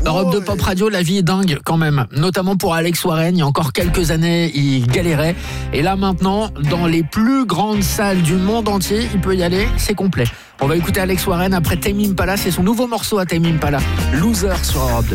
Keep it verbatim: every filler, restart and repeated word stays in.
Europe deux Pop Radio, la vie est dingue quand même, notamment pour Alex Warren. Il y a encore quelques années, il galérait. Et là maintenant, dans les plus grandes salles du monde entier, il peut y aller, c'est complet. On va écouter Alex Warren après Tame Impala, c'est son nouveau morceau à Tame Impala, Loser sur Europe deux.